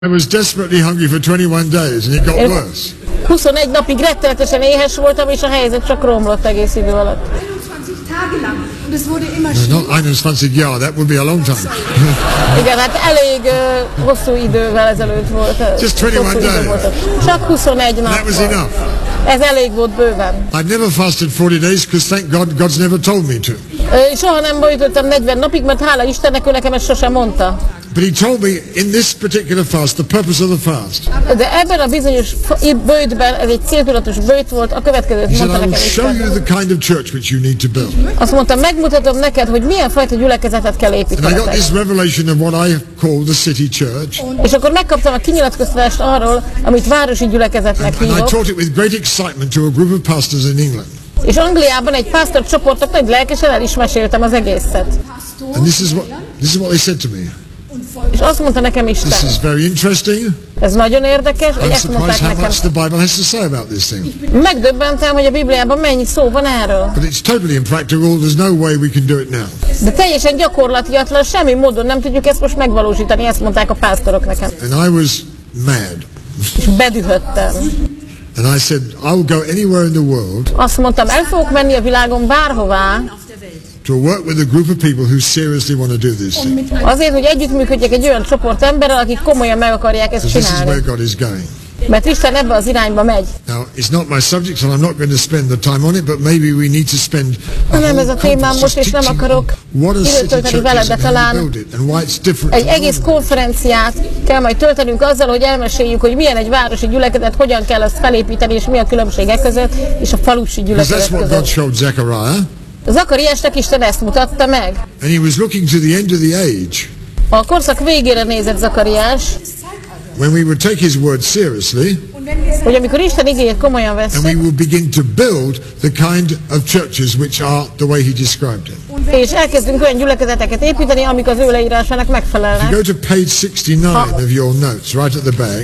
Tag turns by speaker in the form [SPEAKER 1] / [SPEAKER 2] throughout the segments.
[SPEAKER 1] I was desperately hungry for 21 days and it got worse.
[SPEAKER 2] 21 napig rettenetesen éhes voltam, és a helyzet csak romlott egész idő alatt.
[SPEAKER 3] 21 Tage lang und es wurde immer
[SPEAKER 1] No, not 21 Jahre, that would be a long time.
[SPEAKER 2] Igen, hát elég hosszú idővel ezelőtt volt.
[SPEAKER 1] Just 21 days.
[SPEAKER 2] Csak 21 nap.
[SPEAKER 1] That was enough.
[SPEAKER 2] Ez elég volt bőven.
[SPEAKER 1] I've never fasted 40 days because thank God God's never told me to.
[SPEAKER 2] Soha nem bojtottam 40 napig, mert hála Istennek, ő nekem ezt sosem mondta.
[SPEAKER 1] But he told me in this particular fast, the purpose of the fast.
[SPEAKER 2] De ebben a bizonyos bőjtben, ez egy céltudatos bőjt volt, a következőt mondta nekem
[SPEAKER 1] show you
[SPEAKER 2] Isten.
[SPEAKER 1] the kind of church which you need to build.
[SPEAKER 2] Azt mondta, megmutatom neked, hogy milyen fajta gyülekezetet kell
[SPEAKER 1] And I got
[SPEAKER 2] építenetek.
[SPEAKER 1] this revelation of what I call the city church.
[SPEAKER 2] És akkor megkaptam a kinyilatkoztatást arról, amit városi gyülekezetnek
[SPEAKER 1] And I
[SPEAKER 2] hívok.
[SPEAKER 1] taught it with great excitement to a group of pastors in England.
[SPEAKER 2] És Angliában egy pásztor csoportnak nagy lelkesen el is meséltem az egészet.
[SPEAKER 1] And this is what they said to me.
[SPEAKER 2] És azt mondta nekem
[SPEAKER 1] This
[SPEAKER 2] Isten,
[SPEAKER 1] is very interesting.
[SPEAKER 2] ez nagyon érdekes, hogy
[SPEAKER 1] I'm
[SPEAKER 2] ezt
[SPEAKER 1] surprised
[SPEAKER 2] mondták
[SPEAKER 1] how
[SPEAKER 2] nekem.
[SPEAKER 1] much the Bible has to say about this thing.
[SPEAKER 2] Megdöbbentem, hogy a Bibliában mennyi szó van erről.
[SPEAKER 1] But it's totally impractical. There's no way we can do it now.
[SPEAKER 2] De teljesen gyakorlatiatlan, semmi módon nem tudjuk ezt most megvalósítani, ezt mondták a pásztorok nekem.
[SPEAKER 1] And I was mad.
[SPEAKER 2] És bedühöttem.
[SPEAKER 1] And I said, I will go anywhere in the world
[SPEAKER 2] Azt mondtam, el fogok menni a világon bárhová,
[SPEAKER 1] to work with a group of people who seriously want to do this thing.
[SPEAKER 2] azért, hogy együttműködjek egy olyan csoport emberrel, akik komolyan meg akarják ezt
[SPEAKER 1] Because this is where
[SPEAKER 2] csinálni.
[SPEAKER 1] God is going.
[SPEAKER 2] Mert Isten ebbe az irányba megy.
[SPEAKER 1] Now, it's not my subject, so I'm not going to spend the time on it, but maybe we need to spend a
[SPEAKER 2] Nem ez
[SPEAKER 1] whole
[SPEAKER 2] a témám
[SPEAKER 1] conference
[SPEAKER 2] most,
[SPEAKER 1] just
[SPEAKER 2] és nem
[SPEAKER 1] teaching
[SPEAKER 2] akarok
[SPEAKER 1] what a
[SPEAKER 2] időt
[SPEAKER 1] city
[SPEAKER 2] tölteni
[SPEAKER 1] church
[SPEAKER 2] vele,
[SPEAKER 1] is
[SPEAKER 2] de
[SPEAKER 1] and how to
[SPEAKER 2] talán
[SPEAKER 1] build it and why it's different.
[SPEAKER 2] egy
[SPEAKER 1] to
[SPEAKER 2] egész
[SPEAKER 1] normal.
[SPEAKER 2] konferenciát kell majd töltenünk azzal, hogy elmeséljük, hogy milyen egy városi gyülekezet, hogyan kell azt felépíteni, és mi a különbségek között, és a falusi
[SPEAKER 1] Because that's
[SPEAKER 2] gyülekezet
[SPEAKER 1] what God
[SPEAKER 2] között.
[SPEAKER 1] showed Zechariah.
[SPEAKER 2] Zakariásnak Isten ezt mutatta meg.
[SPEAKER 1] And he was looking to the end of the age
[SPEAKER 2] A korszak végére nézett Zakariás,
[SPEAKER 1] when we would take his word seriously
[SPEAKER 2] hogy amikor Isten igéjét komolyan
[SPEAKER 1] and we
[SPEAKER 2] vesszük,
[SPEAKER 1] will begin to build the kind of churches which are the way he described it.
[SPEAKER 2] és elkezdünk olyan gyülekezeteket építeni, amik az ő leírásának
[SPEAKER 1] If you
[SPEAKER 2] megfelelnek.
[SPEAKER 1] go to page 69 of your notes, right at the back,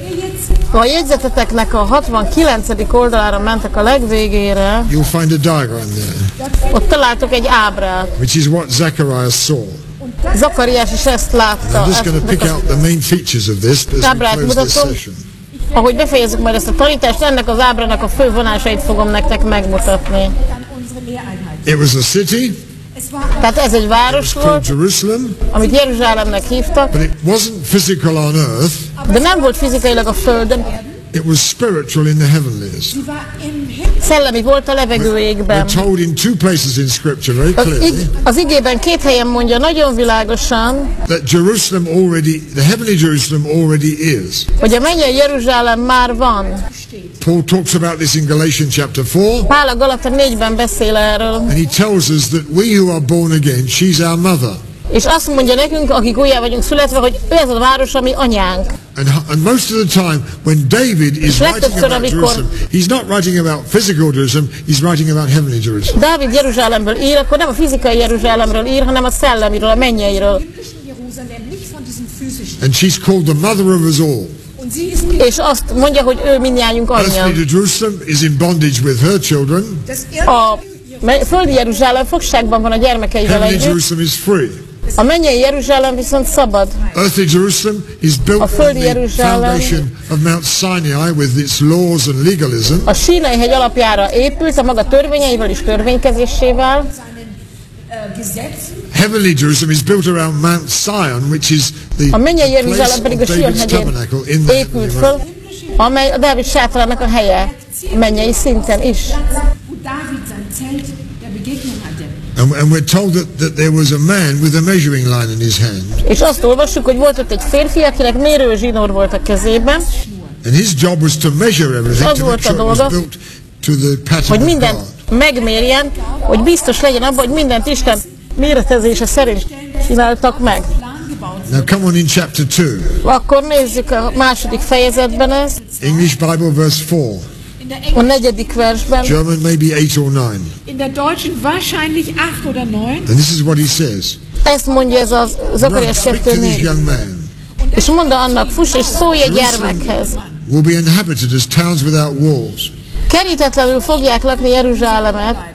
[SPEAKER 2] Ha a jegyzeteteknek a 69. oldalára mentek a legvégére,
[SPEAKER 1] you'll find a diagram there,
[SPEAKER 2] ott találtok egy ábrát.
[SPEAKER 1] which is what Zechariah saw.
[SPEAKER 2] Zakariás is ezt látta.
[SPEAKER 1] I'm just going to pick out the main features of this as we
[SPEAKER 2] Ábrát
[SPEAKER 1] close this
[SPEAKER 2] mutatom.
[SPEAKER 1] session.
[SPEAKER 2] Ahogy befejezzük majd ezt a tanítást, ennek az ábrának a fő vonásait fogom nektek megmutatni.
[SPEAKER 1] It was a city
[SPEAKER 2] Tehát ez egy város
[SPEAKER 1] called
[SPEAKER 2] volt,
[SPEAKER 1] Jerusalem,
[SPEAKER 2] amit Jeruzsálemnek hívtak,
[SPEAKER 1] but it wasn't physical on earth.
[SPEAKER 2] de nem volt fizikailag a földön,
[SPEAKER 1] It was spiritual in the heavenlies.
[SPEAKER 2] szellemi volt a
[SPEAKER 1] We're
[SPEAKER 2] levegőjégben.
[SPEAKER 1] told in two places in Scripture very clearly
[SPEAKER 2] Az igében két helyen mondja nagyon világosan,
[SPEAKER 1] that Jerusalem already, the heavenly Jerusalem already is.
[SPEAKER 2] hogy a mennyei Jeruzsálem már van.
[SPEAKER 1] Paul talks about this in Galatians chapter 4,
[SPEAKER 2] Pál a Galata 4-ben beszél erről,
[SPEAKER 1] and he tells us that we who are born again, she's our mother.
[SPEAKER 2] és azt mondja nekünk, akik újjá vagyunk születve, hogy ő ez a város, ami anyánk.
[SPEAKER 1] And most of the time, when David is writing about Jerusalem, he's not writing about physical Jerusalem, he's writing about heavenly Jerusalem.
[SPEAKER 2] Dávid Jeruzsálemből ír, akkor nem a fizikai Jeruzsálemről ír, hanem a szellemiről, a mennyeiről.
[SPEAKER 1] And she's called the mother of us all.
[SPEAKER 2] És azt mondja, hogy ő mindnyájunk anyja.
[SPEAKER 1] Earthly Jerusalem is in bondage with her children.
[SPEAKER 2] A földi Jeruzsálem fogságban van a gyermekeivel
[SPEAKER 1] Heavenly
[SPEAKER 2] együtt,
[SPEAKER 1] Jerusalem is free.
[SPEAKER 2] a mennyei Jeruzsálem viszont szabad.
[SPEAKER 1] Earthly Jerusalem is built
[SPEAKER 2] A
[SPEAKER 1] on
[SPEAKER 2] földi
[SPEAKER 1] the
[SPEAKER 2] Jeruzsálem
[SPEAKER 1] foundation of Mount Sinai with its laws and legalism.
[SPEAKER 2] a Sínai hegy alapjára épült, a maga törvényeivel és törvénykezésével.
[SPEAKER 1] Heavenly Jerusalem is built around Mount Sion, which is
[SPEAKER 2] A
[SPEAKER 1] the
[SPEAKER 2] mennyei
[SPEAKER 1] place
[SPEAKER 2] Jeruzsálem pedig a
[SPEAKER 1] of David's
[SPEAKER 2] Sion hegyén
[SPEAKER 1] tabernacle in the
[SPEAKER 2] épült
[SPEAKER 1] heavenly
[SPEAKER 2] föl,
[SPEAKER 1] realm.
[SPEAKER 2] amely a Dávid sátorának a helye, mennyei szinten is.
[SPEAKER 1] And we're told that there was a man with a measuring line in his hand.
[SPEAKER 2] És azt olvassuk, hogy volt ott egy férfi, akinek mérő zsinór volt a kezében,
[SPEAKER 1] And his job was to measure everything
[SPEAKER 2] Az
[SPEAKER 1] to make
[SPEAKER 2] volt a
[SPEAKER 1] sure it was
[SPEAKER 2] dolga,
[SPEAKER 1] built to the
[SPEAKER 2] hogy
[SPEAKER 1] pattern of
[SPEAKER 2] mindent
[SPEAKER 1] God.
[SPEAKER 2] megmérjen, hogy biztos legyen abban, hogy mindent Isten méretezése szerint csináltak meg.
[SPEAKER 1] Now come on in chapter 2.
[SPEAKER 2] Akkor nézzük a második fejezetben ezt,
[SPEAKER 1] English Bible verse 4.
[SPEAKER 2] a 4. versben.
[SPEAKER 1] German maybe 8 or 9.
[SPEAKER 3] In der Deutschen wahrscheinlich 8 oder 9.
[SPEAKER 1] And this is what he says.
[SPEAKER 2] Ezt mondja ez az
[SPEAKER 1] Run,
[SPEAKER 2] Zakariás
[SPEAKER 1] speak to this
[SPEAKER 2] 2:4.
[SPEAKER 1] young man.
[SPEAKER 2] És mondta annak, fuss és szólj egy gyermekhez.
[SPEAKER 1] Will be inhabited as towns without walls.
[SPEAKER 2] Kerítetlenül fogják lakni Jeruzsálemet,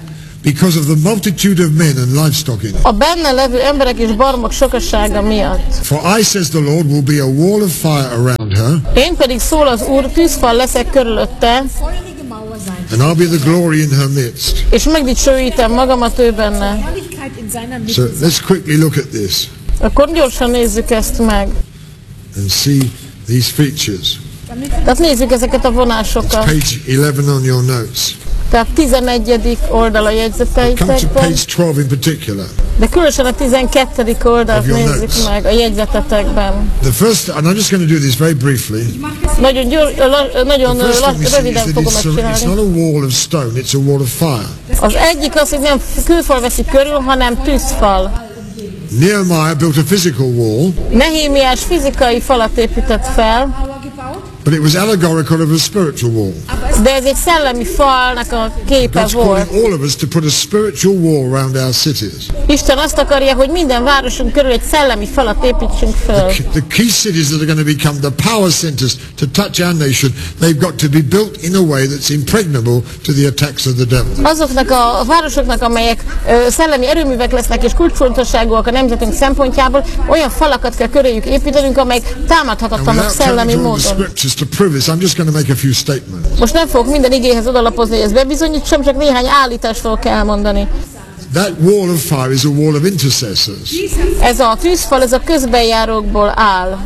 [SPEAKER 1] because of the multitude of men and livestock in it.
[SPEAKER 2] A benne levő emberek és barmok sokasága miatt.
[SPEAKER 1] For I, says the Lord, will be a wall of fire around her,
[SPEAKER 2] Én pedig szól az Úr, tűzfal leszek körülötte,
[SPEAKER 3] feurige Mauer sein.
[SPEAKER 1] and I'll be the glory in her midst.
[SPEAKER 2] és megdicsőítem magamat ő benne.
[SPEAKER 3] Herrlichkeit in seiner Mitte
[SPEAKER 1] So
[SPEAKER 3] sein.
[SPEAKER 1] let's quickly look at this
[SPEAKER 2] Akkor gyorsan nézzük ezt meg.
[SPEAKER 1] and see these features.
[SPEAKER 2] Tehát nézzük ezeket a vonásokat.
[SPEAKER 1] Page 11 on your notes.
[SPEAKER 2] Tehát 11. oldal a
[SPEAKER 1] Come to
[SPEAKER 2] jegyzeteitekben,
[SPEAKER 1] page 12 in particular.
[SPEAKER 2] de különösen a 12. oldalt
[SPEAKER 1] Of your
[SPEAKER 2] nézzük
[SPEAKER 1] notes.
[SPEAKER 2] meg a jegyzetetekben.
[SPEAKER 1] The first, and I'm just going to do this very briefly.
[SPEAKER 2] Nagyon, nagyon
[SPEAKER 1] The first thing we see is
[SPEAKER 2] röviden
[SPEAKER 1] that
[SPEAKER 2] fogom
[SPEAKER 1] it's
[SPEAKER 2] ezt
[SPEAKER 1] not
[SPEAKER 2] csinálni.
[SPEAKER 1] a wall of stone, it's a wall of fire.
[SPEAKER 2] Az egyik az, hogy nem kőfal veszi körül, hanem tűzfal.
[SPEAKER 1] Nehemiah built a physical wall,
[SPEAKER 2] Nehémiás fizikai falat épített fel,
[SPEAKER 3] Mauer gebaut,
[SPEAKER 1] but it was allegorical of a spiritual wall.
[SPEAKER 2] de ez egy szellemi falnak a képe
[SPEAKER 1] God's
[SPEAKER 2] volt.
[SPEAKER 1] calling all of us to put a spiritual wall around our cities.
[SPEAKER 2] Isten azt akarja, hogy minden városunk körül egy szellemi falat építsünk föl.
[SPEAKER 1] The key cities that are going to become the power centers to touch our nation, they've got to be built in a way that's impregnable to the attacks of the devil.
[SPEAKER 2] Azoknak a városoknak, amelyek szellemi erőművek lesznek és kulcsfontosságúak a nemzetünk szempontjából, olyan falakat kell köréjük építenünk, amelyek támadhatatlanak
[SPEAKER 1] Without
[SPEAKER 2] szellemi
[SPEAKER 1] turning to all the
[SPEAKER 2] módon.
[SPEAKER 1] scriptures to prove this, I'm just going to make a few statements.
[SPEAKER 2] Most nem fogok minden igéhez odalapozni, hogy ezt bebizonyítsam, csak néhány állítást fogok elmondani.
[SPEAKER 1] That wall of fire is a wall of intercessors.
[SPEAKER 2] Ez a tűzfal, ez a közbenjárókból áll.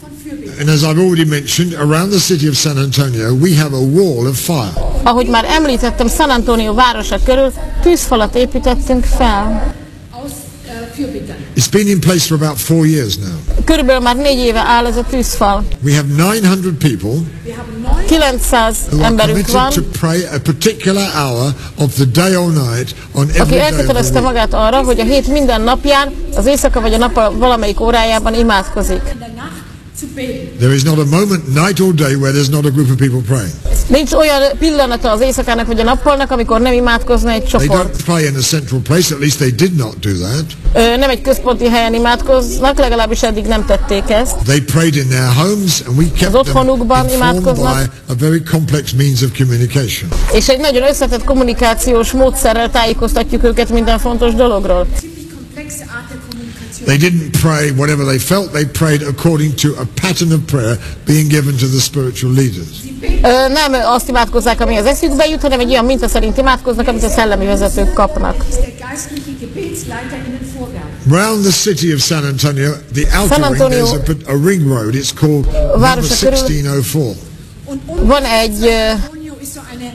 [SPEAKER 1] And as I've already mentioned, around the city of San Antonio, we have a wall of fire.
[SPEAKER 2] Ahogy már említettem, San Antonio városa körül tűzfalat építettünk fel.
[SPEAKER 3] aus Fürbittern.
[SPEAKER 1] It's been in place for about 4 years now.
[SPEAKER 2] Körülbelül már 4 éve áll ez a tűzfal.
[SPEAKER 1] We have 900 people
[SPEAKER 3] Wir haben
[SPEAKER 2] 900
[SPEAKER 1] who are
[SPEAKER 2] emberünk van,
[SPEAKER 1] committed to pray a particular hour of the day or night on every
[SPEAKER 2] aki
[SPEAKER 1] day of the
[SPEAKER 2] elkötelezte
[SPEAKER 1] week.
[SPEAKER 2] magát arra, hogy a hét minden napján, az éjszaka vagy a nap valamelyik órájában imádkozik.
[SPEAKER 3] in der Nacht zu beten.
[SPEAKER 1] There is not a moment, night or day, where there's not a group of people praying.
[SPEAKER 2] Nincs olyan pillanata az éjszakának vagy a nappalnak, amikor nem imádkozna egy
[SPEAKER 1] They
[SPEAKER 2] csoport.
[SPEAKER 1] don't pray in a central place, at least they did not do that.
[SPEAKER 2] Nem egy központi helyen imádkoznak, legalábbis eddig nem tették ezt.
[SPEAKER 1] They prayed in their homes, and we kept them
[SPEAKER 2] otthonukban
[SPEAKER 1] informed
[SPEAKER 2] imádkoznak.
[SPEAKER 1] by a very complex means of communication.
[SPEAKER 2] És egy nagyon összetett kommunikációs módszerrel tájékoztatjuk őket minden fontos dologról.
[SPEAKER 3] Ziemlich komplexe Art der Kommunikation.
[SPEAKER 1] They didn't pray whatever they felt, they prayed according to a pattern of prayer being given to the spiritual leaders.
[SPEAKER 2] Nem azt imádkozzák, ami az eszükbe jut, hanem egy olyan minta szerint imádkoznak, amit a szellemi vezetők kapnak.
[SPEAKER 3] Der geistliche Gebetsleiter ihnen vorgab.
[SPEAKER 1] Round the city of San Antonio, the outer
[SPEAKER 2] San
[SPEAKER 1] ring,
[SPEAKER 2] Antonio-
[SPEAKER 1] there's a ring road, it's called number
[SPEAKER 2] városa körül-
[SPEAKER 1] 1604.
[SPEAKER 3] Und
[SPEAKER 2] Van egy
[SPEAKER 3] Antonio ist so eine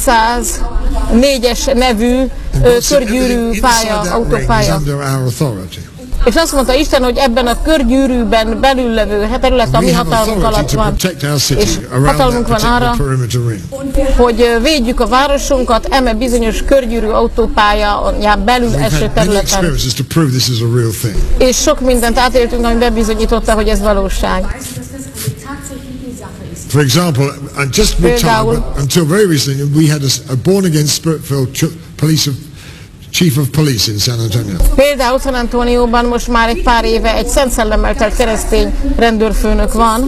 [SPEAKER 2] 604-es nevű körgyűrű pálya,
[SPEAKER 1] Inside that ring is
[SPEAKER 2] autópálya.
[SPEAKER 1] under our authority.
[SPEAKER 2] És azt mondta Isten, hogy ebben a körgyűrűben belül levő terület a mi
[SPEAKER 1] We have
[SPEAKER 2] hatalmunk
[SPEAKER 1] authority
[SPEAKER 2] alatt
[SPEAKER 1] to
[SPEAKER 2] van.
[SPEAKER 1] protect our city
[SPEAKER 2] És
[SPEAKER 1] around
[SPEAKER 2] hatalmunk
[SPEAKER 1] that
[SPEAKER 2] van arra,
[SPEAKER 1] particular perimeter ring.
[SPEAKER 2] hogy védjük a városunkat eme bizonyos körgyűrű autópályán belül
[SPEAKER 1] We've
[SPEAKER 2] eső
[SPEAKER 1] had many
[SPEAKER 2] területen.
[SPEAKER 1] experiences to prove this is a real thing.
[SPEAKER 2] És sok mindent átéltünk, ami bebizonyította, hogy ez valóság.
[SPEAKER 3] weiß, dass das eine tatsächliche Sache ist.
[SPEAKER 1] For example, and just with time,
[SPEAKER 2] Például-
[SPEAKER 1] but until very recently, we had a born-again spirit-filled chief of police in San Antonio.
[SPEAKER 2] Például San Antonióban most már egy pár éve egy szent szellemmel telt keresztény rendőrfőnök van,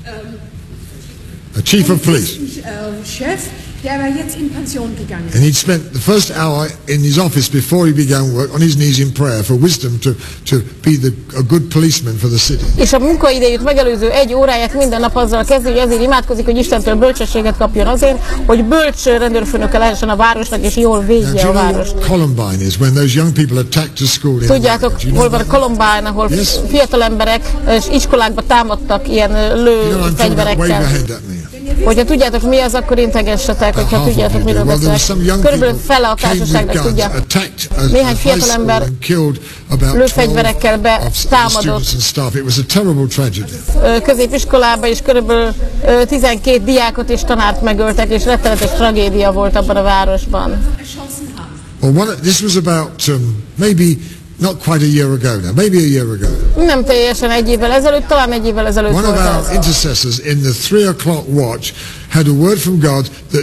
[SPEAKER 1] A chief of police.
[SPEAKER 3] Chef, der war jetzt in Pension gegangen.
[SPEAKER 1] And he'd spent the first hour in his office before he began work on his knees in prayer for wisdom to be a good policeman for the city.
[SPEAKER 2] és a munkaidejét megelőző 1 óráját minden nap azzal kezdi, hogy azért imádkozik, hogy Istentől bölcsességet kapjon azért, hogy bölcs rendőrfőnöke lehessen a városnak, és jól
[SPEAKER 1] Now, do
[SPEAKER 2] védje
[SPEAKER 1] you
[SPEAKER 2] a
[SPEAKER 1] know
[SPEAKER 2] várost.
[SPEAKER 1] what Columbine is, when those young people attacked a school in
[SPEAKER 2] Tudjátok,
[SPEAKER 1] America? Do you
[SPEAKER 2] hol
[SPEAKER 1] know
[SPEAKER 2] van
[SPEAKER 1] that?
[SPEAKER 2] Columbine, ahol
[SPEAKER 1] Yes.
[SPEAKER 2] fiatal emberek és iskolákba támadtak ilyen
[SPEAKER 1] You know, I'm talking about, wave your
[SPEAKER 2] lőfegyverekkel.
[SPEAKER 1] hand at me.
[SPEAKER 2] Hogyha tudjátok mi az, akkor integessetek, hogyha
[SPEAKER 1] Half of
[SPEAKER 2] tudjátok,
[SPEAKER 1] you do.
[SPEAKER 2] miről
[SPEAKER 1] Well, there were
[SPEAKER 2] beszélek.
[SPEAKER 1] some young
[SPEAKER 2] Körülbelül
[SPEAKER 1] people
[SPEAKER 2] fele a
[SPEAKER 1] came with
[SPEAKER 2] társaságnak
[SPEAKER 1] guns,
[SPEAKER 2] tudja.
[SPEAKER 1] attacked a
[SPEAKER 2] Néhány
[SPEAKER 1] high
[SPEAKER 2] fiatal
[SPEAKER 1] school
[SPEAKER 2] ember
[SPEAKER 1] and killed about 12
[SPEAKER 2] lőfegyverekkel
[SPEAKER 1] of the
[SPEAKER 2] támadott.
[SPEAKER 1] students and staff. It was a terrible tragedy.
[SPEAKER 2] Középiskolába, és körülbelül 12 diákot és tanárt megöltek, és rettenetes tragédia volt abban a városban.
[SPEAKER 3] Erschossen haben.
[SPEAKER 1] Well, this was about maybe not quite a year ago now, maybe a year ago.
[SPEAKER 2] Nem teljesen 1 évvel ezelőtt, talán 1 évvel ezelőtt
[SPEAKER 1] One of
[SPEAKER 2] volt
[SPEAKER 1] our
[SPEAKER 2] ez.
[SPEAKER 1] intercessors in the 3 o'clock watch had a word from God that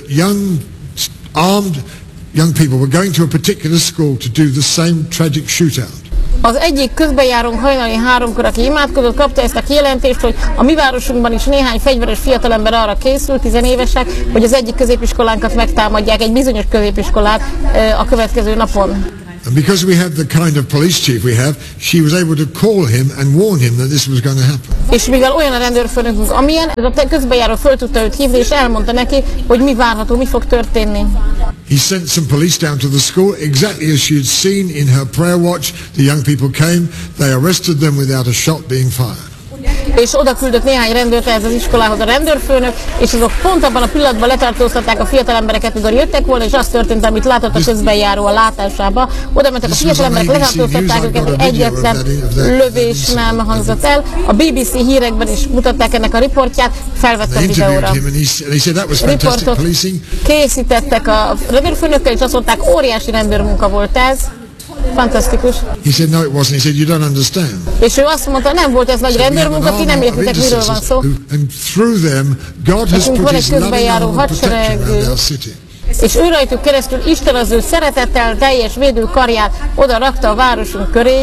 [SPEAKER 1] armed young people were going to a particular school to do the same tragic shootout.
[SPEAKER 2] Az egyik közbenjárónk hajnali 3-kor, aki imádkozott, kapta ezt a kijelentést, hogy a mi városunkban is néhány fegyveres fiatalember arra készül, 10 évesek, hogy az egyik középiskolánkat megtámadják, egy bizonyos középiskolát a következő napon.
[SPEAKER 1] And because we have the kind of police chief we have, she was able to call him and warn him that this was going to happen.
[SPEAKER 2] És mivel olyan a rendőrfőnökünk, amilyen, a közbenjáró föl tudta őt hívni, és elmondta neki, hogy mi várható, mi fog történni.
[SPEAKER 1] He sent some police down to the school, exactly as she had seen in her prayer watch. The young people came, they arrested them without a shot being fired.
[SPEAKER 2] És oda küldött néhány rendőrt ehhez az iskolához a rendőrfőnök, és azok pont abban a pillanatban letartóztatták a fiatalembereket, mikor jöttek volna, és az történt, amit látott a közbenjáró a látásába. Oda mentek a fiatalemberek, letartóztatták őket, egyetlen lövés nem hangzott el. A BBC hírekben is mutatták ennek a riportját, felvettem videóra. Riportot készítettek a rendőrfőnökkel, és azt mondták, óriási rendőrmunka volt ez. Fantasztikus.
[SPEAKER 1] He said, no, it wasn't. He said, you don't understand.
[SPEAKER 2] És ő azt mondta, nem volt ez nagy rendőrmunka, ti nem értitek, miről van szó.
[SPEAKER 1] And through them, God has put his loving arm of protection around our city.
[SPEAKER 2] És ő rajtuk keresztül Isten az ő szeretettel teljes védő karját oda rakta a városunk köré.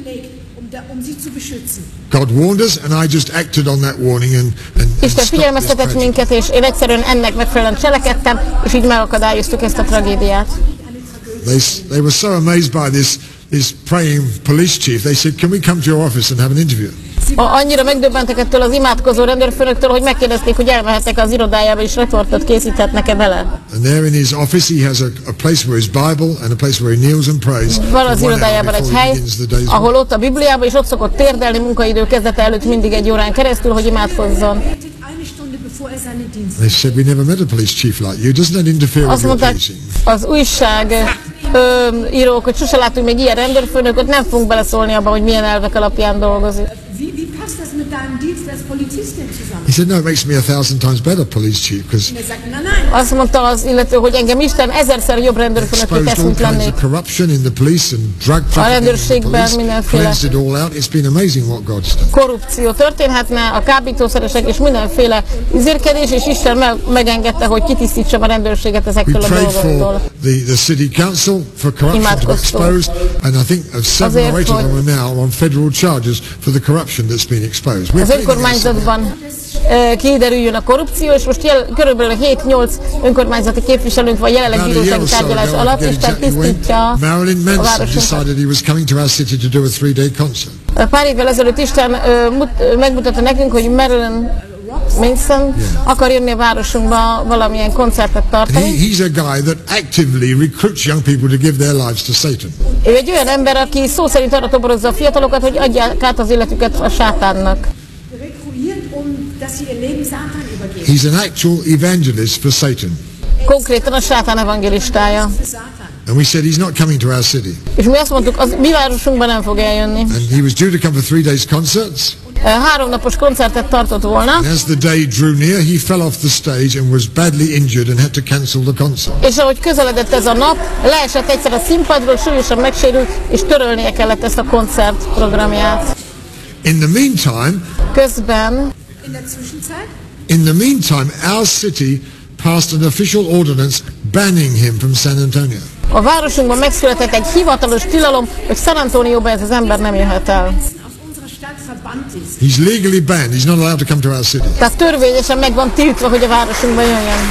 [SPEAKER 1] God warned us, and I just acted on that warning and
[SPEAKER 2] Isten figyelmeztetett minket, és én egyszerűen ennek megfelelően cselekedtem, és így megakadályoztuk ezt a tragédiát.
[SPEAKER 1] They were so amazed by this praying police chief. They said, can we come to your office and have an interview?
[SPEAKER 2] Annyira megdöbbentek ettől az imádkozó rendőrfőnöktől, hogy megkérdezték, hogy elmehetnek az irodájába, és riportot készíthetnek-e vele.
[SPEAKER 1] And there in his office he has a place where his Bible and a place where he kneels and prays.
[SPEAKER 2] Van az irodájában egy hely, ahol ott a Bibliában, és ott szokott térdelni munkaidő kezdete előtt mindig 1 órán keresztül, hogy imádkozzon.
[SPEAKER 1] They said, we never met a police chief like you. Doesn't that interfere with your policing?
[SPEAKER 2] Az újság írók, hogy sose látunk még ilyen rendőrfőnököt, nem fogunk beleszólni abba, hogy milyen elvek alapján dolgozik.
[SPEAKER 1] He said, no, it makes me 1,000 times better police chief, because
[SPEAKER 2] azt mondta az illető, hogy engem Isten 1000-szer jobb rendőrfőnökké tesz, mint lennék. A rendőrségben mindenféle korrupció történhetne, a kábítószeresek és mindenféle üzérkedés, és Isten megengedte, hogy kitisztítsam a rendőrséget ezektől a dolgoktól.
[SPEAKER 1] The city council for corruption to be exposed, and I think 7 or 8 of them are now on federal charges for the corruption that's been exposed.
[SPEAKER 2] Az önkormányzatban kiderüljön a korrupció, és most körülbelül 7-8 önkormányzati képviselőnk van jelenleg bírósági tárgyalás alatt, és tehát tisztítja a városunk. Pár évvel ezelőtt Isten megmutatta nekünk, hogy Marilyn Manson akar jönni a városunkba valamilyen koncertet tartani.
[SPEAKER 1] He's a guy that actively recruits young people to give their lives to Satan.
[SPEAKER 2] Ő egy olyan ember, aki szó szerint arra toborozza a fiatalokat, hogy adják át az életüket a sátánnak.
[SPEAKER 1] He's an actual evangelist for Satan.
[SPEAKER 2] Konkrétan a sátán evangelistája.
[SPEAKER 1] And we said he's not coming to our city.
[SPEAKER 2] És mi azt mondtuk, az mi városunkban nem fog eljönni.
[SPEAKER 1] And he was due to come for 3 days concerts.
[SPEAKER 2] 3 napos koncertet tartott volna.
[SPEAKER 1] And as the day drew near, he fell off the stage and was badly injured and had to cancel the concert.
[SPEAKER 2] És ahogy közeledett ez a nap, leesett egyszer a színpadról, súlyosan megsérült, és törölnie kellett ezt a koncert programját.
[SPEAKER 1] In the meantime,
[SPEAKER 2] közben,
[SPEAKER 1] in the meantime, our city passed an official ordinance banning him from San Antonio.
[SPEAKER 2] A városunkban megszületett egy hivatalos tilalom, hogy San Antonióba ez az ember nem jöhet el.
[SPEAKER 1] He's legally banned. He's not allowed to come to our city.
[SPEAKER 2] Tehát törvényesen meg van tiltva, hogy a városunkba jöjjön.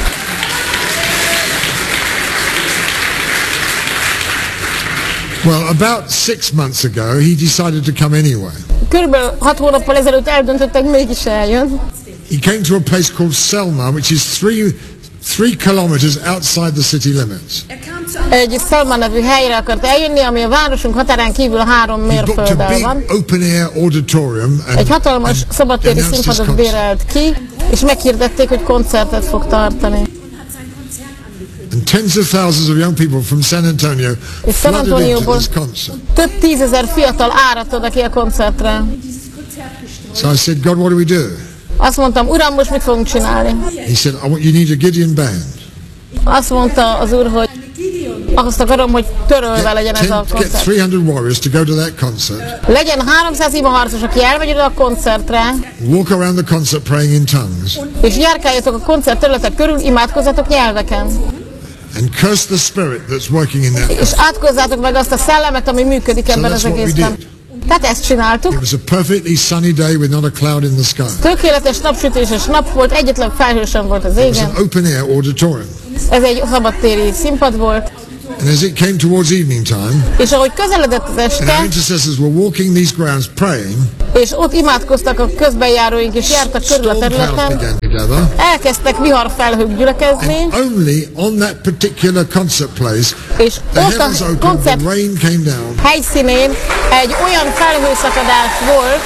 [SPEAKER 1] Well, about 6 months ago, he decided to come anyway.
[SPEAKER 2] Körülbelül 6 hónappal ezelőtt eldöntöttek, mégis eljön.
[SPEAKER 1] He came to a place called Selma, which is 3 kilometers outside the city limits.
[SPEAKER 2] Egy Selma nevű helyre akart eljönni, ami a városunk határán kívül 3 mérfölddel van. Egy hatalmas szabadtéri színpadot bérelt ki, és meghirdették, hogy koncertet fog tartani.
[SPEAKER 1] And tens of thousands of young people from San Antonio flooded into this concert.
[SPEAKER 2] Több 10 000 fiatal áradt oda ki a koncertre.
[SPEAKER 1] So I said, God, what do we do?
[SPEAKER 2] Azt mondtam, Uram, most mit fogunk csinálni?
[SPEAKER 1] He said, you need a Gideon band.
[SPEAKER 2] Azt mondta az Úr, hogy azt akarom, hogy törölve legyen ez a koncert.
[SPEAKER 1] Get 300 warriors to go to that concert.
[SPEAKER 2] Legyen 300 imaharcos, aki elmegy oda a koncertre.
[SPEAKER 1] Walk around the concert praying in tongues.
[SPEAKER 2] És járkáljatok a koncert területek körül, imádkozzatok nyelveken.
[SPEAKER 1] And curse the spirit that's working in that.
[SPEAKER 2] És átkozzátok meg azt a szellemet, ami működik ebben az egészben. Tehát ezt csináltuk.
[SPEAKER 1] It was a perfectly sunny day with not a cloud in the sky.
[SPEAKER 2] Tökéletes napsütéses nap volt, egyetlen felhő sem volt az
[SPEAKER 1] It was
[SPEAKER 2] égen.
[SPEAKER 1] an open air auditorium.
[SPEAKER 2] Ez egy szabadtéri színpad volt,
[SPEAKER 1] And as it came towards evening time,
[SPEAKER 2] és ahogy közeledett az
[SPEAKER 1] and our
[SPEAKER 2] este,
[SPEAKER 1] intercessors were walking these grounds praying,
[SPEAKER 2] és ott imádkoztak a közbenjáróink, és jártak körül a
[SPEAKER 1] storm clouds
[SPEAKER 2] területen,
[SPEAKER 1] began to gather.
[SPEAKER 2] elkezdtek viharfelhők gyülekezni,
[SPEAKER 1] And only on that particular concert place,
[SPEAKER 2] és
[SPEAKER 1] the
[SPEAKER 2] ott a
[SPEAKER 1] heavens opened,
[SPEAKER 2] koncert
[SPEAKER 1] the rain came down.
[SPEAKER 2] helyszínén egy olyan felhőszakadás volt,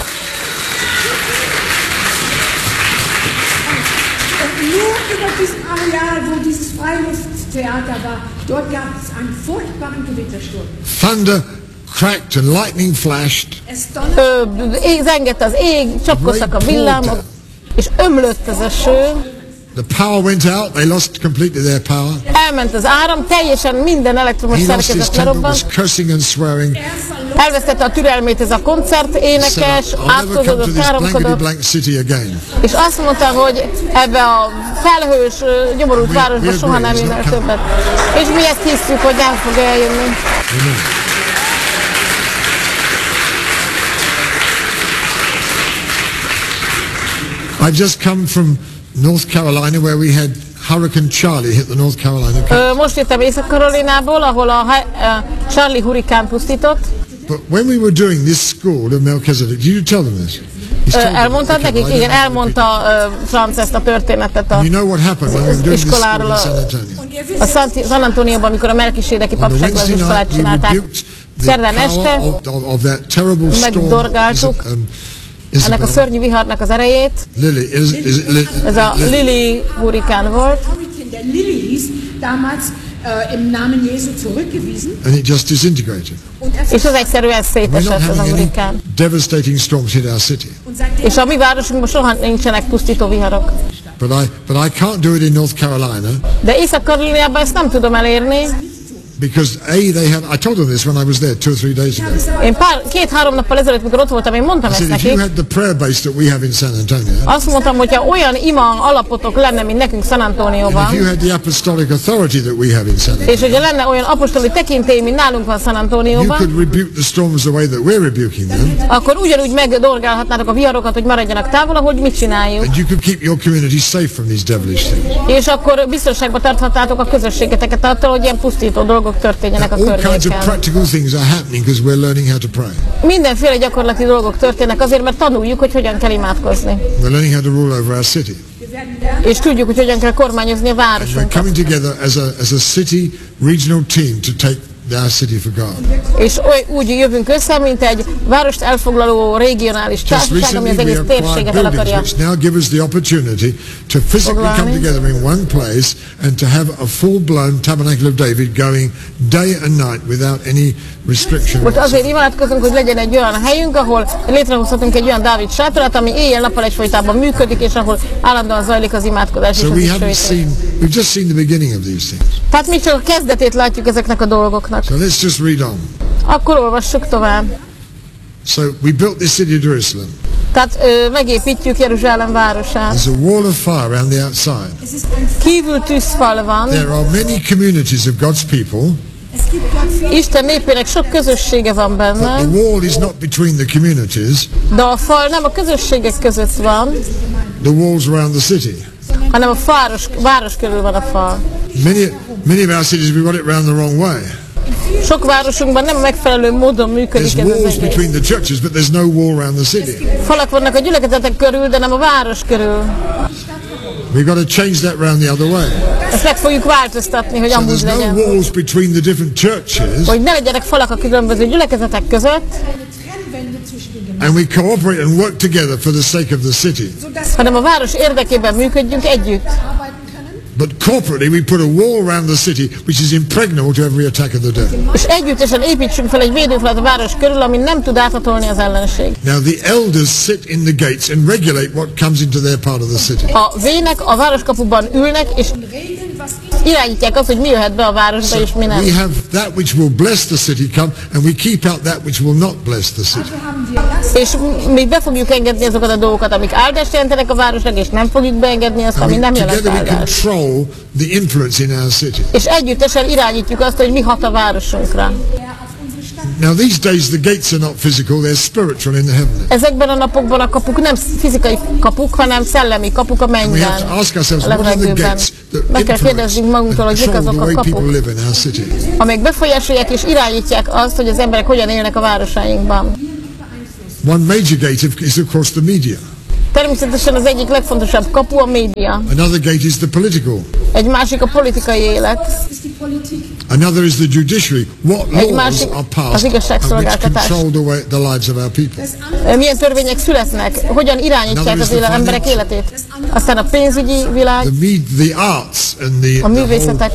[SPEAKER 3] Nur über diesem Areal, wo dieses Freilufttheater war, dort gab es einen furchtbaren Gewittersturm.
[SPEAKER 1] Thunder cracked and lightning flashed.
[SPEAKER 3] Es donnerte.
[SPEAKER 2] zengett az ég, csapkodtak a villámok, és ömlött az eső,
[SPEAKER 1] The power went out. They lost completely their power.
[SPEAKER 2] elment az áram, teljesen minden elektromos
[SPEAKER 1] He lost his
[SPEAKER 2] szerkezet
[SPEAKER 1] temper, was
[SPEAKER 2] lerobbant,
[SPEAKER 1] cursing and swearing.
[SPEAKER 2] elvesztette a türelmét ez a koncert énekes,
[SPEAKER 1] Said, I'll never come to
[SPEAKER 2] átkozódott,
[SPEAKER 1] this blankety
[SPEAKER 2] káromkodott,
[SPEAKER 1] blank city again.
[SPEAKER 2] és azt mondta, hogy ebbe a felhős, gyomorult városba
[SPEAKER 1] we
[SPEAKER 2] soha
[SPEAKER 1] agree,
[SPEAKER 2] nem
[SPEAKER 1] it's
[SPEAKER 2] jön
[SPEAKER 1] not
[SPEAKER 2] el
[SPEAKER 1] coming.
[SPEAKER 2] többet. És mi ezt hiszük, hogy nem fog eljönni.
[SPEAKER 1] Amen. I've just come from North Carolina where we had Hurricane Charlie hit the North Carolina coast.
[SPEAKER 2] Most jöttem Észak-Karolinából, ahol a Charlie hurikán pusztított.
[SPEAKER 1] But when we were doing this school of Melchizedek, did you tell them this? He's told them.
[SPEAKER 2] Elmondtad
[SPEAKER 1] Okay,
[SPEAKER 2] nekik?
[SPEAKER 1] well, I
[SPEAKER 2] Igen,
[SPEAKER 1] don't know.
[SPEAKER 2] elmondta Franz ezt a történetet
[SPEAKER 1] You know what happened when we were doing this school
[SPEAKER 2] iskoláról
[SPEAKER 1] in San Antonio?
[SPEAKER 3] Und ihr
[SPEAKER 2] a
[SPEAKER 3] wisst,
[SPEAKER 2] San Antonióban, amikor a melkisédeki
[SPEAKER 1] On the
[SPEAKER 2] papságban az
[SPEAKER 1] Wednesday
[SPEAKER 2] iskolát
[SPEAKER 1] night, we
[SPEAKER 2] csinálták.
[SPEAKER 1] rebuked the
[SPEAKER 2] Szerdán este
[SPEAKER 1] power of that terrible storm.
[SPEAKER 2] megdorgáltuk ennek a
[SPEAKER 1] Isabel.
[SPEAKER 2] szörnyű viharnak az erejét.
[SPEAKER 1] Lily,
[SPEAKER 2] Ez a Lili hurikán volt,
[SPEAKER 3] Hurrikan, der Lilly hieß, damals im Namen Jesu zurückgewiesen.
[SPEAKER 1] and it just disintegrated.
[SPEAKER 3] Und er
[SPEAKER 2] és az egyszerűen
[SPEAKER 1] We're not
[SPEAKER 2] szétesett ez a
[SPEAKER 1] having any
[SPEAKER 2] hurikán.
[SPEAKER 1] devastating storms hit our city.
[SPEAKER 3] und seitdem
[SPEAKER 2] És a mi városunkban soha nincsenek pusztító viharok.
[SPEAKER 1] But I can't do it in North Carolina
[SPEAKER 2] De Észak-Karolinában ezt nem tudom elérni.
[SPEAKER 1] because I told them this when I was there 2 or 3 days ago.
[SPEAKER 2] Én 2-3 nappal ezelőtt, mikor ott voltam, én mondtam
[SPEAKER 1] I
[SPEAKER 2] ezt
[SPEAKER 1] said, if you
[SPEAKER 2] nekik.
[SPEAKER 1] had the prayer base that we have in San Antonio,
[SPEAKER 2] Azt mondtam, hogyha olyan ima alapotok lenne, mint nekünk San
[SPEAKER 1] and if you
[SPEAKER 2] Antonióban,
[SPEAKER 1] had the apostolic authority that we have in San Antonio,
[SPEAKER 2] és hogyha lenne olyan apostoli tekintély, mint nálunk van San
[SPEAKER 1] you
[SPEAKER 2] Antonióban,
[SPEAKER 1] could rebuke the storms the way that we're rebuking them,
[SPEAKER 2] akkor ugyanúgy megdorgálhatnátok a viharokat, hogy maradjanak távol, ahogy mit csináljuk.
[SPEAKER 1] and you could keep your community safe from these devilish things.
[SPEAKER 2] És akkor biztonságban tarthatnátok a közösségeteket attól, hogy ilyen pusztító dolgok történjenek a
[SPEAKER 1] All kinds of
[SPEAKER 2] környéken.
[SPEAKER 1] practical things are happening because we're learning how to pray.
[SPEAKER 2] Mindenféle gyakorlati dolgok történnek azért, mert tanuljuk, hogy hogyan kell imádkozni.
[SPEAKER 1] We're learning how to rule over our city.
[SPEAKER 3] wir werden lernen,
[SPEAKER 2] És tudjuk, hogy hogyan kell kormányozni a
[SPEAKER 1] We're
[SPEAKER 2] városunkat.
[SPEAKER 1] coming together as a city regional team to take our city for God.
[SPEAKER 2] És úgy jövünk össze, mint egy várost elfoglaló regionális
[SPEAKER 1] Just
[SPEAKER 2] társaság, ami
[SPEAKER 1] recently
[SPEAKER 2] az
[SPEAKER 1] we
[SPEAKER 2] egész
[SPEAKER 1] acquired
[SPEAKER 2] térséget el
[SPEAKER 1] buildings
[SPEAKER 2] akarja.
[SPEAKER 1] which now give us the opportunity to physically come
[SPEAKER 2] Foglalni.
[SPEAKER 1] together in one place and to have a full-blown Tabernacle of David going day and night without any restriction.
[SPEAKER 2] Most azért imádkozunk, hogy legyen egy olyan helyünk, ahol létrehozhatunk egy olyan Dávid sátorát, ami éjjel-nappal egyfolytában működik, és ahol állandóan zajlik az imádkozás és
[SPEAKER 1] So
[SPEAKER 2] az
[SPEAKER 1] we haven't
[SPEAKER 2] dicsőítés.
[SPEAKER 1] we've just seen the beginning of these things.
[SPEAKER 2] Tehát mi csak a kezdetét látjuk ezeknek a dolgoknak.
[SPEAKER 1] So let's just read on.
[SPEAKER 2] Akkor olvassuk tovább.
[SPEAKER 1] So we built this city of Jerusalem.
[SPEAKER 2] Tehát megépítjük Jeruzsálem városát.
[SPEAKER 1] There's a wall of fire around the outside.
[SPEAKER 3] es ist ein
[SPEAKER 2] Kívül tűzfal van.
[SPEAKER 1] There are many communities of God's people,
[SPEAKER 3] es gibt dort viele
[SPEAKER 2] Isten népének sok közössége van
[SPEAKER 1] but the
[SPEAKER 2] benne,
[SPEAKER 1] wall is not between the communities.
[SPEAKER 2] de a fal nem a közösségek között van,
[SPEAKER 1] The wall's around the city.
[SPEAKER 2] hanem a város körül van a fal.
[SPEAKER 1] Many of our cities, we got it round the wrong way.
[SPEAKER 2] Sok városunkban nem megfelelő módon
[SPEAKER 1] There's
[SPEAKER 2] működik ez az
[SPEAKER 1] walls
[SPEAKER 2] egész.
[SPEAKER 1] between the churches, but there's no wall around the city.
[SPEAKER 2] Falak vannak a gyülekezetek körül, de nem a város körül.
[SPEAKER 1] We've got to change that round the other way.
[SPEAKER 2] Ezt meg fogjuk változtatni, hogy
[SPEAKER 1] So
[SPEAKER 2] amúgy
[SPEAKER 1] there's no
[SPEAKER 2] legyen.
[SPEAKER 1] walls between the different churches,
[SPEAKER 2] Hogy ne legyenek falak a különböző gyülekezetek között,
[SPEAKER 3] keine Trennwände zwischen den Gemeinden,
[SPEAKER 1] and we cooperate and work together for the sake of the city.
[SPEAKER 3] sodass
[SPEAKER 2] hanem a város érdekében működjünk együtt.
[SPEAKER 3] wir arbeiten können.
[SPEAKER 1] But corporately, we put a wall around the city which is impregnable to every attack of the devil.
[SPEAKER 2] És együttesen építsünk fel egy védőfalat a város körül, ami nem tud áthatolni az ellenség.
[SPEAKER 1] Now the elders sit in the gates and regulate what comes into their part of the city.
[SPEAKER 2] A vének a városkapuban ülnek, és
[SPEAKER 3] Regeln, was ist.
[SPEAKER 2] irányítják azt, hogy mi jöhet be a városba, és mi nem.
[SPEAKER 1] We have that which will bless the city come, and we keep out that which will not bless the city.
[SPEAKER 3] Dafür haben wir das.
[SPEAKER 2] És mi be fogjuk engedni azokat a dolgokat, amik áldást jelentenek a városnak, és nem fogjuk beengedni azt, ami
[SPEAKER 1] And
[SPEAKER 2] nem jelent
[SPEAKER 1] together we
[SPEAKER 2] áldást.
[SPEAKER 1] control the influence in our city.
[SPEAKER 2] És együttesen irányítjuk azt, hogy mi hat a városunkra.
[SPEAKER 3] Der auf unsere Stadt
[SPEAKER 1] Now these days the gates are not physical, they're spiritual in the heavenly.
[SPEAKER 2] Ezekben a napokban a kapuk nem fizikai kapuk, hanem szellemi kapuk a
[SPEAKER 1] We have
[SPEAKER 2] mennyben.
[SPEAKER 1] to ask ourselves,
[SPEAKER 2] A
[SPEAKER 1] what are the
[SPEAKER 2] levegőben.
[SPEAKER 1] gates that
[SPEAKER 2] Meg kell
[SPEAKER 1] influence
[SPEAKER 2] kérdeznünk
[SPEAKER 1] and
[SPEAKER 2] magunktól, hogy mik
[SPEAKER 1] control
[SPEAKER 2] azok
[SPEAKER 1] the
[SPEAKER 2] a
[SPEAKER 1] way people
[SPEAKER 2] kapuk,
[SPEAKER 1] live in our city?
[SPEAKER 2] amelyek befolyásolják és irányítják azt, hogy az emberek hogyan élnek a városainkban.
[SPEAKER 1] One major gate is of course the media.
[SPEAKER 2] Természetesen az egyik legfontosabb kapu a média.
[SPEAKER 1] Another gate is the political.
[SPEAKER 2] Egy másik a politikai élet.
[SPEAKER 3] ist die Politik.
[SPEAKER 1] Another is the judiciary. What
[SPEAKER 2] Egy
[SPEAKER 1] laws
[SPEAKER 2] másik
[SPEAKER 1] are
[SPEAKER 2] az
[SPEAKER 1] passed and which
[SPEAKER 2] igazságszolgáltatás.
[SPEAKER 1] control the lives of our people?
[SPEAKER 2] Milyen törvények születnek, hogyn irányítják az emberek életét. Aztán a pénzügyi világ,
[SPEAKER 1] The arts and the whole
[SPEAKER 2] művészetek.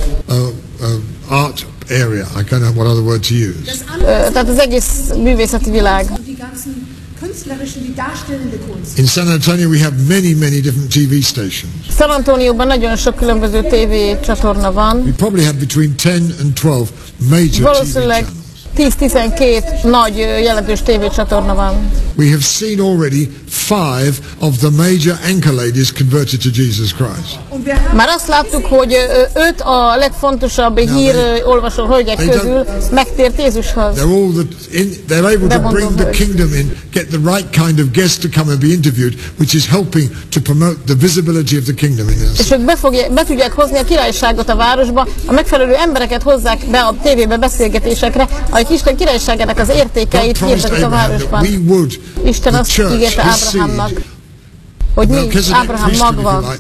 [SPEAKER 1] art area. I don't know what other word to use.
[SPEAKER 2] Tehát az egész művészeti világ.
[SPEAKER 3] Und die ganzen künstlerischen, die darstellende Kunst.
[SPEAKER 1] In San Antonio we have many different TV stations.
[SPEAKER 2] San Antonioban nagyon sok különböző TV csatorna van.
[SPEAKER 1] We probably have between 10 and 12 major TV
[SPEAKER 2] Valószínűleg
[SPEAKER 1] channels.
[SPEAKER 2] 10-12 nagy jelentős tévécsatorna van.
[SPEAKER 1] We have seen already 5 of the major anchor ladies converted to Jesus Christ.
[SPEAKER 3] Und wir haben
[SPEAKER 2] Már azt láttuk, hogy 5 a legfontosabb hírolvasó hölgyek közül megtért Jézushoz.
[SPEAKER 1] They're able to bring the kingdom in, get the right kind of guests to come and be interviewed, which is helping to promote the visibility of the kingdom in us.
[SPEAKER 2] És ők be tudják hozni a királyságot a városba, a megfelelő embereket hozzák be a tévébe beszélgetésekre, akik Isten királyságának az értékeit hirdetik a városban. Isten azt ígérte Ábrahámnak, hogy mi, Ábrahám magva,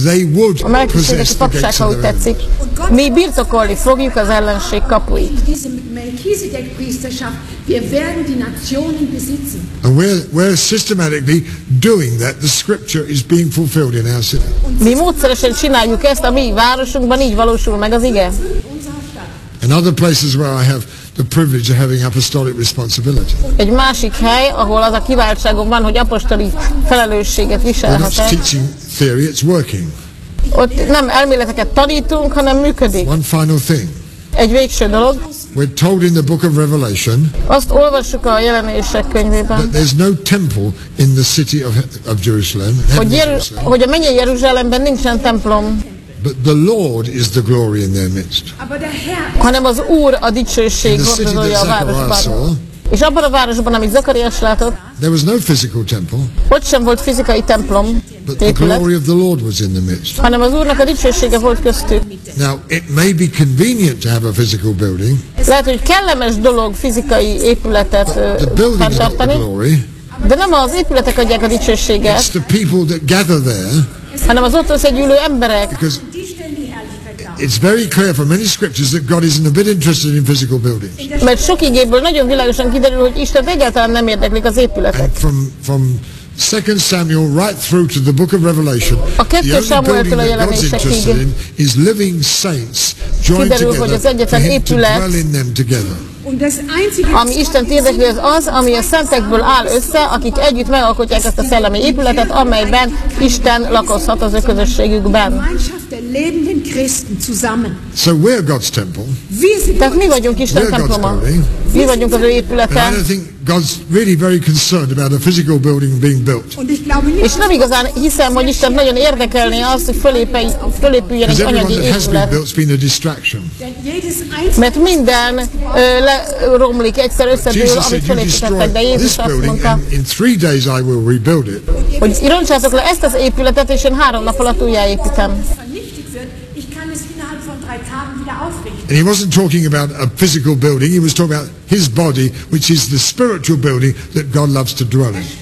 [SPEAKER 2] a melkisedeki papság, ha úgy tetszik, mi birtokolni fogjuk az ellenség kapuit.
[SPEAKER 3] diese Melchisedek-Priesterschaft, wir werden die Nationen besitzen.
[SPEAKER 1] And we're systematically doing that. The scripture is being fulfilled in our city.
[SPEAKER 2] Mi módszeresen csináljuk ezt, a mi városunkban így valósul meg az ige.
[SPEAKER 1] And other places where I have the privilege of having apostolic responsibility.
[SPEAKER 2] Egy másik hely, ahol az a kiváltságom van, hogy apostoli felelősséget
[SPEAKER 1] We're not
[SPEAKER 2] viselhetek.
[SPEAKER 1] teaching theory, it's working.
[SPEAKER 2] Ott nem elméleteket tanítunk, hanem működik.
[SPEAKER 1] One final thing.
[SPEAKER 2] Egy végső dolog,
[SPEAKER 1] We're told in the book of Revelation
[SPEAKER 2] azt olvassuk a jelenések könyvében,
[SPEAKER 1] that there's no temple in the city of Jerusalem,
[SPEAKER 2] hogy a mennyei Jeruzsálemben nincsen templom,
[SPEAKER 1] but the Lord is the glory in their midst.
[SPEAKER 3] Aber der Herr
[SPEAKER 2] hanem az Úr a
[SPEAKER 1] In
[SPEAKER 2] dicsőség
[SPEAKER 1] the city
[SPEAKER 2] hordozója a
[SPEAKER 1] that Zechariah
[SPEAKER 2] városban.
[SPEAKER 1] saw,
[SPEAKER 2] És abban a városban, amit Zakariás látott,
[SPEAKER 1] there was no physical temple,
[SPEAKER 2] ott sem volt fizikai templom,
[SPEAKER 1] but the
[SPEAKER 2] épület,
[SPEAKER 1] glory of the Lord was in the midst.
[SPEAKER 2] hanem az Úrnak a dicsősége volt köztük.
[SPEAKER 1] Now, it may be convenient to have a physical building.
[SPEAKER 2] Lehet, hogy kellemes dolog fizikai épületet
[SPEAKER 1] The building is not the
[SPEAKER 2] fenntartani,
[SPEAKER 1] glory.
[SPEAKER 2] de nem az épületek adják a
[SPEAKER 1] It's
[SPEAKER 2] dicsőséget,
[SPEAKER 1] the people that gather there,
[SPEAKER 2] hanem az ott összegyűlő emberek.
[SPEAKER 1] because
[SPEAKER 3] die stellen die Herrlichkeit dar.
[SPEAKER 1] it's very clear from many scriptures that God isn't a bit interested in physical buildings.
[SPEAKER 2] Mert sok igéből nagyon világosan kiderül, hogy Isten egyáltalán nem érdeklik az épületek.
[SPEAKER 1] And from 2 Samuel right through to the book of Revelation,
[SPEAKER 2] A
[SPEAKER 1] the
[SPEAKER 2] 2
[SPEAKER 1] only
[SPEAKER 2] Sámueltől
[SPEAKER 1] building
[SPEAKER 2] a
[SPEAKER 1] that God's
[SPEAKER 2] jelenésekig
[SPEAKER 1] interested in is living saints joined
[SPEAKER 2] kiderül, hogy az
[SPEAKER 1] together for
[SPEAKER 2] egyetlen
[SPEAKER 1] him to
[SPEAKER 2] épület,
[SPEAKER 1] dwell in them together.
[SPEAKER 3] Und das einzige
[SPEAKER 2] ami Istent érdekli, az, ami a szentekből áll össze, akik együtt megalkotják ezt a szellemi épületet, amelyben Isten lakozhat az ő közösségükben.
[SPEAKER 3] Gemeinschaft der lebenden Christen zusammen.
[SPEAKER 1] So we're God's temple,
[SPEAKER 3] Wir sind
[SPEAKER 2] Tehát mi vagyunk Isten
[SPEAKER 1] We're God's
[SPEAKER 2] temploma.
[SPEAKER 1] building.
[SPEAKER 2] Mi vagyunk az ő
[SPEAKER 1] and I
[SPEAKER 2] épülete.
[SPEAKER 1] don't think God's really very concerned about a physical building being built.
[SPEAKER 3] und ich glaube nicht,
[SPEAKER 2] És nem igazán hiszem, hogy Isten nagyon érdekelné azt, hogy fölépüljen egy
[SPEAKER 1] Because everyone
[SPEAKER 2] anyagi
[SPEAKER 1] that has been
[SPEAKER 2] épület.
[SPEAKER 1] built has been a distraction.
[SPEAKER 3] denn jedes einzelne
[SPEAKER 2] Mert minden leromlik, egyszer összedől,
[SPEAKER 1] Jesus
[SPEAKER 2] amit
[SPEAKER 1] said, you
[SPEAKER 2] fölépítettek, de
[SPEAKER 1] destroy
[SPEAKER 2] Jézus
[SPEAKER 1] this
[SPEAKER 2] azt
[SPEAKER 1] building
[SPEAKER 2] mondta,
[SPEAKER 1] and in 3 days I will rebuild it.
[SPEAKER 2] hogy roncsátok le ezt az épületet, és én 3 nap alatt újjáépítem.
[SPEAKER 3] vernichtet wird, ich kann es innerhalb von 3 Tagen wieder aufrichten.
[SPEAKER 1] And he wasn't talking about a physical building, he was talking about his body, which is the spiritual building that God loves to dwell in.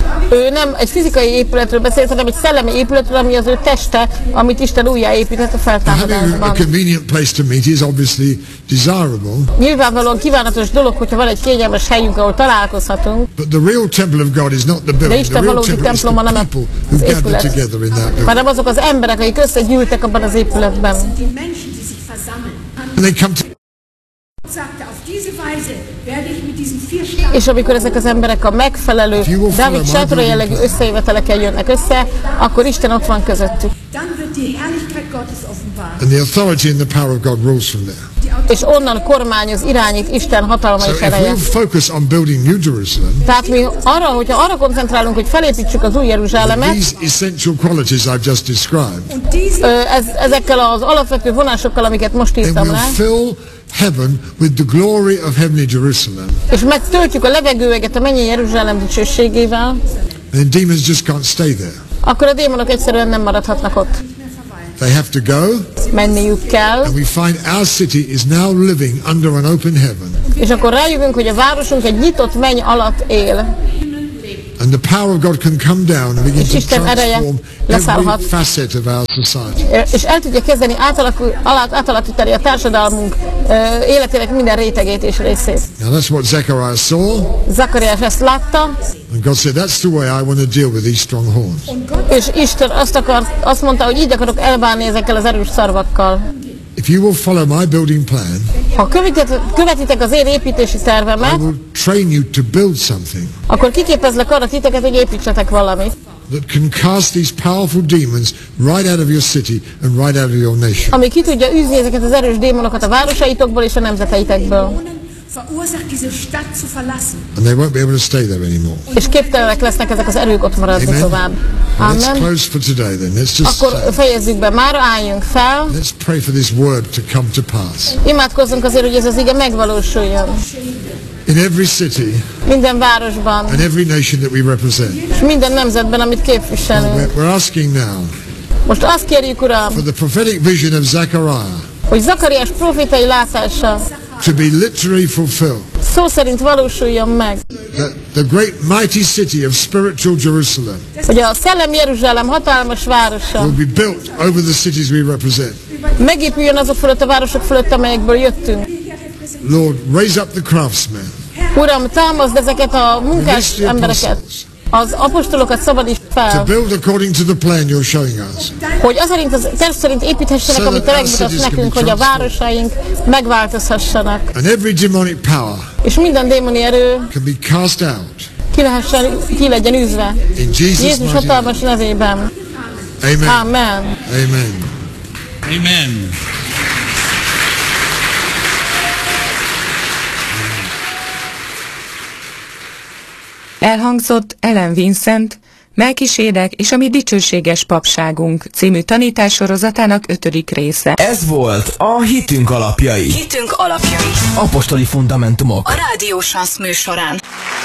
[SPEAKER 2] Ő nem egy fizikai épületről beszélt, hanem egy szellemi épületről, ami az ő teste, amit Isten újjáépített a
[SPEAKER 1] Now, having a
[SPEAKER 2] feltámadásban.
[SPEAKER 1] convenient place to meet is obviously desirable,
[SPEAKER 2] Nyilvánvalóan kívánatos dolog, hogyha van egy kényelmes helyünk, ahol találkozhatunk,
[SPEAKER 1] but the real temple of God is not the
[SPEAKER 2] de
[SPEAKER 1] building. The
[SPEAKER 2] Isten
[SPEAKER 1] real
[SPEAKER 2] valódi
[SPEAKER 1] temple is the
[SPEAKER 2] temploma nem
[SPEAKER 1] people
[SPEAKER 2] az
[SPEAKER 1] who gather
[SPEAKER 2] épület,
[SPEAKER 1] together in that building.
[SPEAKER 2] hanem azok az emberek, akik összegyűltek abban az épületben.
[SPEAKER 3] Die Menschen, die sich versammeln.
[SPEAKER 1] And they come to
[SPEAKER 3] Gott sagte, auf diese Weise werde ich mit diesen 4 Sternen
[SPEAKER 2] És amikor ezek az emberek a megfelelő Dávid sátora jellegű összejövetelekkel jönnek össze, akkor Isten ott van közöttük.
[SPEAKER 3] dann wird die Herrlichkeit Gottes offenbar.
[SPEAKER 1] and the authority and the power of God rules from there.
[SPEAKER 3] Die
[SPEAKER 2] és onnan kormányoz, irányít Isten hatalma és
[SPEAKER 1] So if
[SPEAKER 2] ereje.
[SPEAKER 1] we focus on building New Jerusalem,
[SPEAKER 2] Tehát mi hogyha arra koncentrálunk, hogy felépítsük az új Jeruzsálemet,
[SPEAKER 1] these essential qualities I've just described,
[SPEAKER 3] Und diese
[SPEAKER 2] ezekkel az alapvető vonásokkal, amiket most
[SPEAKER 1] then
[SPEAKER 2] írtam
[SPEAKER 1] we'll
[SPEAKER 2] le,
[SPEAKER 1] fill heaven with the glory of heavenly Jerusalem.
[SPEAKER 2] és megtöltjük a levegőeget a mennyi Jeruzsálem dicsőségével,
[SPEAKER 1] Then demons just can't stay there.
[SPEAKER 2] akkor a démonok egyszerűen nem maradhatnak ott.
[SPEAKER 1] They have to go,
[SPEAKER 2] Menniük kell,
[SPEAKER 1] and we find our city is now living under an open heaven.
[SPEAKER 2] és akkor rájövünk, hogy a városunk egy nyitott menny alatt él.
[SPEAKER 1] And the power of God can come down and begin
[SPEAKER 2] És
[SPEAKER 1] to
[SPEAKER 2] Isten ereje
[SPEAKER 1] transform
[SPEAKER 2] leszállhat.
[SPEAKER 1] every facet of our society.
[SPEAKER 2] És el tudja kezdeni átalakítani a társadalmunk életének minden rétegét és részét.
[SPEAKER 1] Now that's what Zechariah saw,
[SPEAKER 2] Zakariás ezt látta,
[SPEAKER 1] and God said, that's the way I want to deal with these strong horns.
[SPEAKER 2] és Isten azt mondta, hogy így akarok elbánni ezekkel az erős szarvakkal.
[SPEAKER 1] If you will follow my building plan,
[SPEAKER 2] Ha követitek az én építési
[SPEAKER 1] I
[SPEAKER 2] tervemet,
[SPEAKER 1] will train you to build something
[SPEAKER 2] akkor kiképezlek arra titeket, hogy építsetek valamit,
[SPEAKER 1] that can cast these powerful demons right out of your city and right out of your nation.
[SPEAKER 2] ami ki tudja űzni ezeket az erős démonokat a városaitokból és a nemzeteitekből.
[SPEAKER 3] verursacht, diese Stadt zu verlassen.
[SPEAKER 1] And they won't be able to stay there anymore.
[SPEAKER 2] És képtelenek lesznek ezek az erők ott maradni
[SPEAKER 1] Amen.
[SPEAKER 2] tovább.
[SPEAKER 1] Let's
[SPEAKER 2] Amen.
[SPEAKER 1] close for today then. Let's just
[SPEAKER 2] Akkor fejezzük be már, álljunk fel,
[SPEAKER 1] let's pray for this word to come to pass.
[SPEAKER 2] imádkozzunk azért, hogy ez az ige megvalósuljon.
[SPEAKER 1] In every city
[SPEAKER 2] Minden városban,
[SPEAKER 1] and every nation that we represent.
[SPEAKER 2] és minden nemzetben, amit képviselünk.
[SPEAKER 1] We're asking now
[SPEAKER 2] Most azt kérjük, Uram,
[SPEAKER 1] for the prophetic vision of Zechariah
[SPEAKER 2] hogy Zakariás profétai látása
[SPEAKER 1] to be literally fulfilled.
[SPEAKER 2] szó szerint valósuljon meg.
[SPEAKER 1] That the great mighty city of spiritual Jerusalem
[SPEAKER 2] Hogy a szellemi Jeruzsálem hatalmas városa
[SPEAKER 1] will be built over the cities we represent.
[SPEAKER 2] megépüljön azok fölött a városok fölött, amelyekből jöttünk.
[SPEAKER 1] Lord, raise up the craftsmen,
[SPEAKER 2] Uram, támaszd ezeket a munkás
[SPEAKER 1] release the
[SPEAKER 2] embereket,
[SPEAKER 1] apostles,
[SPEAKER 2] az apostolokat szabadíts
[SPEAKER 1] to
[SPEAKER 2] fel,
[SPEAKER 1] build according to the plan you're showing us.
[SPEAKER 2] hogy az terv szerint építhessenek, amit te megmutatsz nekünk, hogy a városaink megváltozhassanak,
[SPEAKER 1] And every demonic power
[SPEAKER 2] és minden démoni erő
[SPEAKER 1] can be cast out
[SPEAKER 2] ki legyen űzve.
[SPEAKER 1] in Jesus'
[SPEAKER 2] Jézus
[SPEAKER 1] mighty name.
[SPEAKER 2] hatalmas nevében.
[SPEAKER 1] Amen.
[SPEAKER 2] Amen.
[SPEAKER 1] Amen.
[SPEAKER 4] Amen.
[SPEAKER 5] Elhangzott Ellen Vincent, Melkisédek és a mi dicsőséges papságunk című tanítássorozatának 5. része.
[SPEAKER 6] Ez volt a Hitünk alapjai.
[SPEAKER 7] Hitünk alapjai.
[SPEAKER 6] Apostoli fundamentumok.
[SPEAKER 7] A Rádió Sansz műsorán.